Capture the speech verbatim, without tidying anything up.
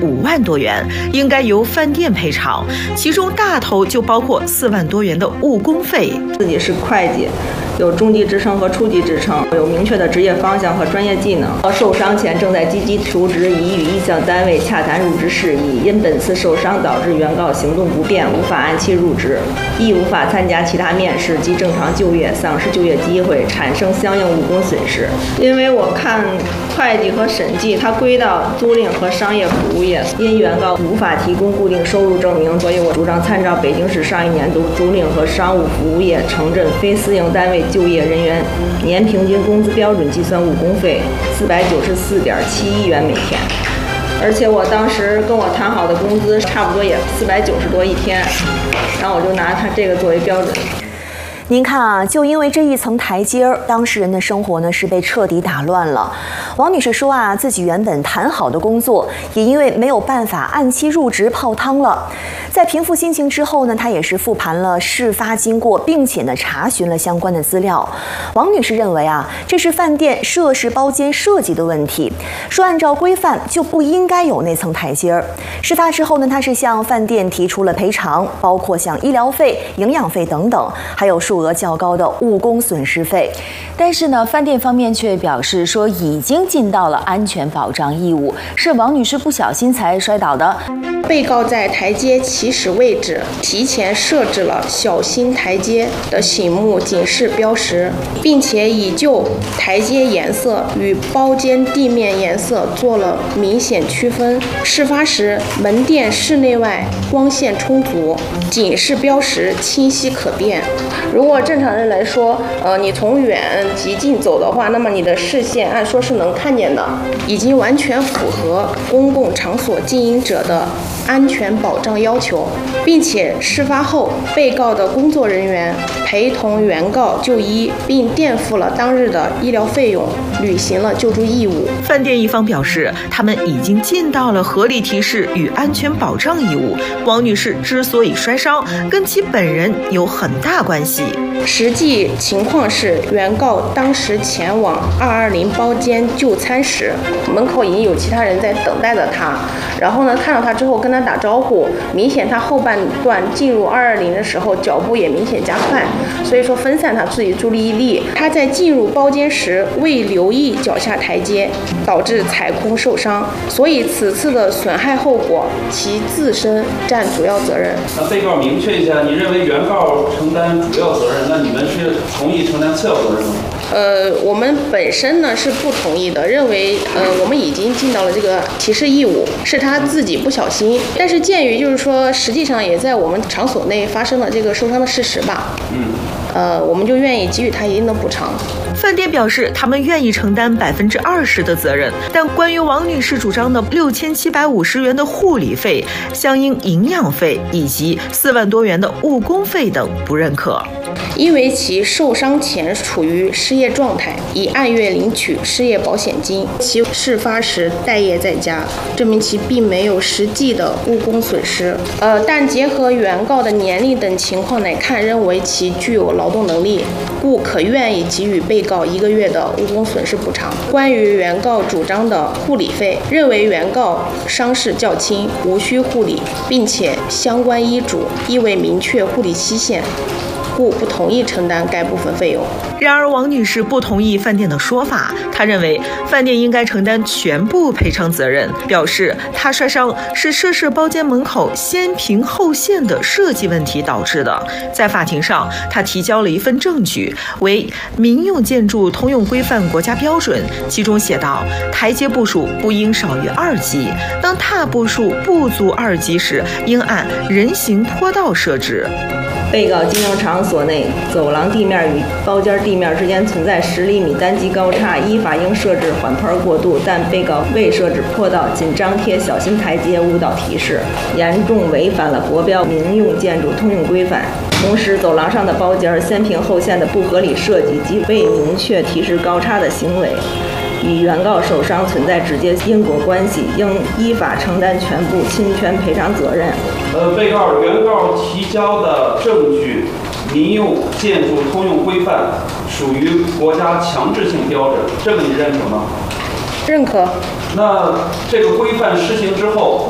五万多元，应该由饭店赔偿，其中大头就包括四万多元的误工费。 自己是会计，有中级职称和初级职称，有明确的职业方向和专业技能。受伤前正在积极求职，已与意向单位洽谈入职事宜，因本次受伤导致原告行动不便，无法按期入职，亦无法参加其他面试及正常就业，丧失就业机会，产生相应误工损失。因为我看会计和审计，它归到租赁和商业服务业，因原告无法提供固定收入证明，所以我主张参照北京市上一年度租赁和商务服务业城镇非私营单位就业人员年平均工资标准计算误工费四百九十四点七一元每天。而且我当时跟我谈好的工资差不多也四百九十多一天，然后我就拿他这个作为标准。 您看啊，就因为这一层台阶儿，当事人的生活呢是被彻底打乱了。王女士说啊，自己原本谈好的工作，也因为没有办法按期入职泡汤了。在平复心情之后呢，她也是复盘了事发经过，并且呢查询了相关的资料。王女士认为啊，这是饭店涉事包间设计的问题，说按照规范就不应该有那层台阶儿。事发之后呢，她是向饭店提出了赔偿，包括像医疗费、营养费等等，还有数额较高的误工损失费。 但是呢，饭店方面却表示说已经尽到了安全保障义务，是王女士不小心才摔倒的。 被告在台阶起始位置提前设置了小心台阶的醒目警示标识，并且已就台阶颜色与包间地面颜色做了明显区分。事发时，门店室内外光线充足，警示标识清晰可辨。如果正常人来说，呃，你从远及近走的话，那么你的视线按说是能看见的，已经完全符合公共场所经营者的安全保障要求，并且事发后，被告的工作人员陪同原告就医，并垫付了当日的医疗费用，履行了救助义务。 饭店一方表示，他们已经尽到了合理提示与安全保障义务。王女士之所以摔伤，跟其本人有很大关系。 实际情况是，原告当时前往二二零包间就餐时，门口已经有其他人在等待着他。然后呢，看到他之后跟他打招呼，明显他后半段进入二二零的时候脚步也明显加快，所以说分散他自己注意力。他在进入包间时未留意脚下台阶，导致踩空受伤，所以此次的损害后果其自身占主要责任。 那被告明确一下，你认为原告承担主要责任，那你们是同意承担次要责任吗？ 呃，我们本身呢是不同意的，认为呃我们已经尽到了这个提示义务，是他自己不小心。但是鉴于就是说，实际上也在我们场所内发生了这个受伤的事实吧，嗯，呃，我们就愿意给予他一定的补偿。 饭店表示，他们愿意承担百分之二十的责任，但关于王女士主张的六千七百五十元的护理费、相应营养费以及四万多元的误工费等不认可。 因为其受伤前处于失业状态，已按月领取失业保险金，其事发时待业在家，证明其并没有实际的误工损失。呃，但结合原告的年龄等情况来看，认为其具有劳动能力，故可愿意给予被告一个月的误工损失补偿。关于原告主张的护理费，认为原告伤势较轻，无需护理，并且相关医嘱亦未明确护理期限，故不同意承担该部分费用。 然而，王女士不同意饭店的说法，她认为饭店应该承担全部赔偿责任，表示她摔伤是涉事包间门口先平后线的设计问题导致的。在法庭上，她提交了一份证据，为《民用建筑通用规范国家标准》，其中写道：台阶步数不应少于二级，当踏步数不足二级时，应按人行坡道设置。 被告经营场所内走廊地面与包间地面之间存在十厘米单级高差，依法应设置缓坡过渡，但被告未设置坡道，仅张贴小心台阶误导提示，严重违反了国标民用建筑通用规范。同时，走廊上的包间先平后线的不合理设计及未明确提示高差的行为，与原告受伤存在直接因果关系，应依法承担全部侵权赔偿责任。 呃，被告、原告提交的证据《民用建筑通用规范》属于国家强制性标准，这个你认可吗？ 认可。 那这个规范施行之后，